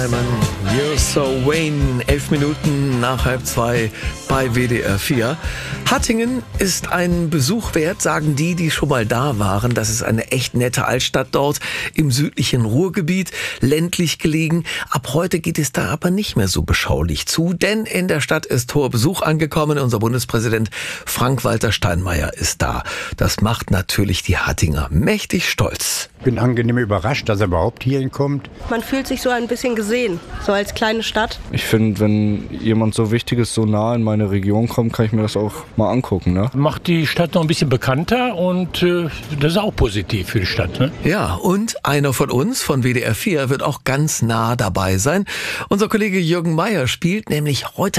You're so Wayne, 11 Minuten nach 1:30 bei WDR 4. Hattingen ist ein Besuch wert, sagen die schon mal da waren. Das ist eine echt nette Altstadt dort im südlichen Ruhrgebiet, ländlich gelegen. Ab heute geht es da aber nicht mehr so beschaulich zu, denn in der Stadt ist hoher Besuch angekommen. Unser Bundespräsident Frank-Walter Steinmeier ist da. Das macht natürlich die Hattinger mächtig stolz. Ich bin angenehm überrascht, dass er überhaupt hierhin kommt. Man fühlt sich so ein bisschen gesehen, so als kleine Stadt. Ich finde, wenn jemand so Wichtiges so nah in meine Region kommt, kann ich mir das auch mal angucken. Ne? Macht die Stadt noch ein bisschen bekannter und das ist auch positiv für die Stadt. Ne? Ja, und einer von uns, von WDR 4, wird auch ganz nah dabei sein. Unser Kollege Jürgen Meier spielt nämlich heute